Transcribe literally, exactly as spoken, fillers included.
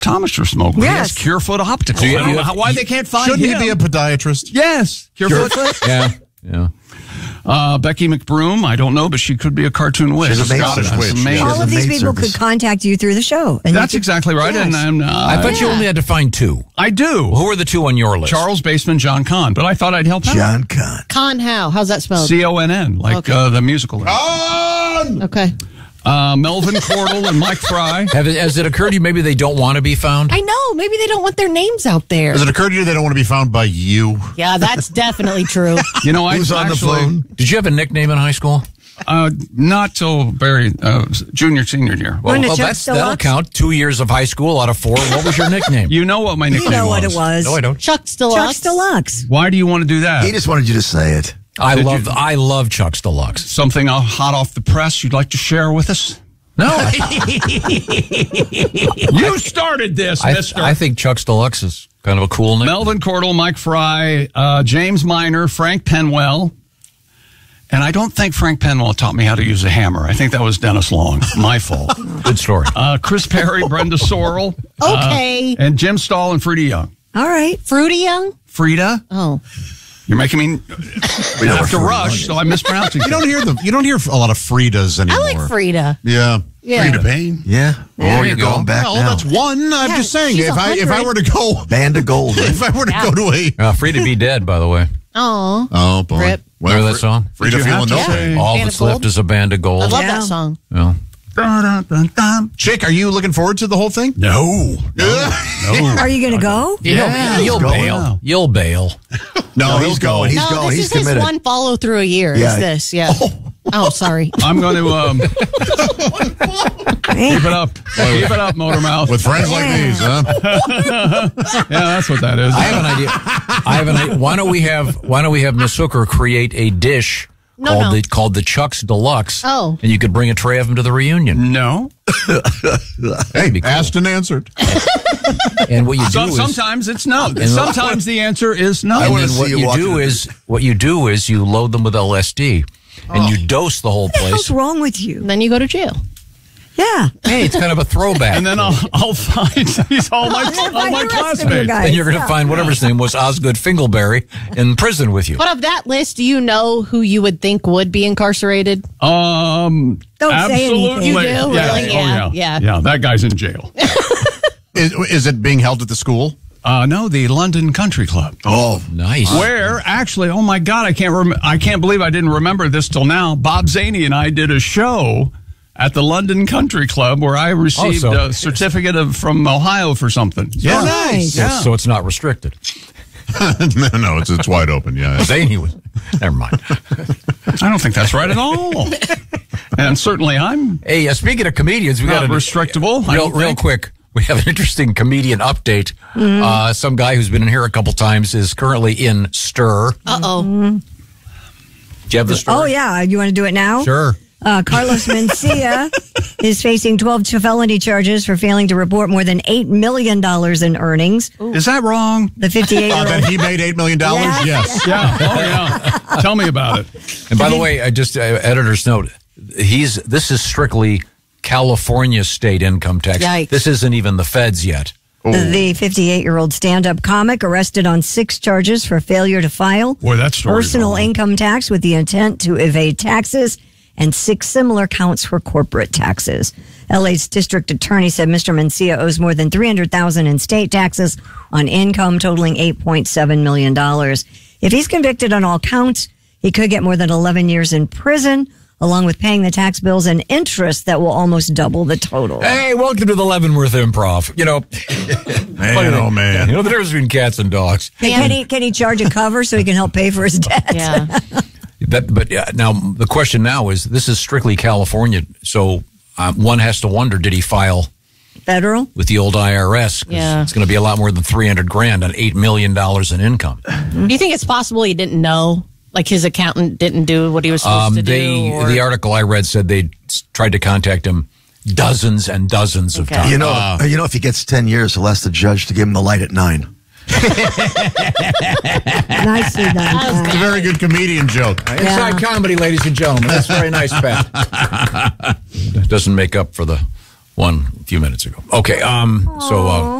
optometrist smoke. He Yes. has Curefoot Optical. So you- I don't you know have- how, why they can't find Shouldn't him. he be a podiatrist? Yes, Curefoot. Yeah, yeah. Uh, Becky McBroom, I don't know, but she could be a cartoon witch. She's a maid Scottish service. witch. She Maid. has All a of these maid people service. could contact you through the show. And That's you could- exactly right. Yes. And I'm, uh, I thought you only had to find two. I do. Who are the two on your list? Charles Baseman, John Conn, but I thought I'd help out. John Conn. Con how? How's that spelled? C O N N, like Okay. uh, the musical. Okay. Uh, Melvin Cordell and Mike Fry. Have it, has it occurred to you maybe they don't want to be found? I know. Maybe they don't want their names out there. Has it occurred to you they don't want to be found by you? Yeah, that's definitely true. You know, I Who's on the actually, phone? Did you have a nickname in high school? Uh, not till very uh, junior, senior year. Well, Wasn't it well, Chuck that's, that'll Deluxe? count. Two years of high school out of four. What was your nickname? You know what my nickname You know what was. it was. No, I don't. Chuck's Deluxe. Chuck's Deluxe. Why do you want to do that? He just wanted you to say it. I Did love you- I love Chuck's Deluxe. Something uh, hot off the press you'd like to share with us? No, You started this, I, mister. I think Chuck's Deluxe is kind of a cool name. Melvin Cordell, Mike Fry, uh, James Miner, Frank Penwell. And I don't think Frank Penwell taught me how to use a hammer. I think that was Dennis Long. My fault. Good story. Uh, Chris Perry, Brenda Sorrel. Okay. Uh, and Jim Stahl and Frida Young. All right. Fruity Young? Frida? Oh. You're making me We know have to what rush, so I'm mispronouncing You don't things. hear them. You don't hear a lot of Fridas I anymore. like Frida. Yeah. Yeah. Frida Payne. Yeah. There Oh, you you're go. going back Well, now. that's one. I'm Yeah, just saying. she's If I if I one hundred. were to go, Band of Gold. if I were to Yeah. go to a Uh, Free to be dead, by the way. Oh. oh boy, Rip. Remember that song? Frida Did you have feeling to no say- pain. All Band that's of Gold? left is a band of I gold. love Yeah. that song. Well, Dun-dun-dun-dun. Chick, are you looking forward to the whole thing? No. No. Are you going to go? Yeah, you'll he's going bail. now. You'll bail. No, he's going. He's no, going. this He's is his committed. one follow through a year. Yeah. Is this? Yeah. Oh, sorry. I'm going to um, keep it up. Keep it up, Motormouth. With friends like these, huh? Yeah, that's what that is. I have an idea. I have an idea. Why don't we have Why don't we have Miss Hooker create a dish No, called no. the called the Chuck's Deluxe? Oh. and you could bring a tray of them to the reunion. No. Hey, be cool. asked and answered. And what you do Some, is sometimes it's no. Sometimes the answer is no. and wanna then see what you you walking do in. is what you do is you load them with L S D and you dose the whole What the hell's place. wrong with you? And then you go to jail. Yeah. Hey, it's kind of a throwback. And then I'll, I'll find these all my, all Find my the rest of you classmates. guys. and you're going to Yeah. find whatever his name was, Osgood Fingleberry, in prison with you. But of that list, do you know who you would think would be incarcerated? Um, Don't say absolutely. anything. You do? Yeah. Really? Oh, Yeah, yeah. yeah. Yeah, that guy's in jail. Is, is it being held at the school? Uh, no, the London Country Club. Oh, Nice. Where actually, oh my God, I can't rem- I can't believe I didn't remember this till now. Bob Zaney and I did a show at the London Country Club where I received so- a certificate of from Ohio for something. Yeah, Oh, nice. So, Yeah. so it's not restricted. no, no, it's it's wide open. Yeah. Zany was. Never mind. I don't think that's right at all. And certainly, I'm Hey, uh, speaking of comedians, we not got a restrictable. I real, don't real think. quick. We have an interesting comedian update. Uh, some guy who's been in here a couple times is currently in Stir. Uh oh. Do you have the story? Oh, yeah. You want to do it now? Sure. Uh, Carlos Mencia is facing twelve felony charges for failing to report more than eight million dollars in earnings. Is that wrong? The Uh, fifty-eight-year-old. that he made eight million dollars. Yes. Yes. Yeah. Oh yeah. Tell me about it. And by the way, I just uh, editor's note. He's this is strictly California state income tax. Yikes. This isn't even the feds yet. The fifty-eight-year-old stand-up comic arrested on six charges for failure to file Boy, that story's personal long. income tax with the intent to evade taxes and six similar counts for corporate taxes. L A's district attorney said Mister Mencia owes more than three hundred thousand dollars in state taxes on income totaling eight point seven million dollars. If he's convicted on all counts, he could get more than eleven years in prison, along with paying the tax bills and interest that will almost double the total. Hey, welcome to the Leavenworth Improv. You know, Man, oh man. you know the difference between cats and dogs. Hey, can he can he charge a cover so he can help pay for his debt? Yeah. That, but uh, now the question now is: this is strictly California, so uh, one has to wonder: did he file Federal? with the old I R S? 'Cause Yeah. it's going to be a lot more than three hundred grand on eight million dollars in income. Do you think it's possible he didn't know? Like his accountant didn't do what he was supposed Um, to they do? Or? the article I read said they tried to contact him dozens and dozens of Okay. times. you know, you know, if he gets ten years, he'll ask the judge to give him the light at nine. Nicely done. It's a very good comedian joke. Inside comedy, ladies and gentlemen. That's very nice, Pat. That doesn't make up for the one a few minutes ago. Okay, um, so uh,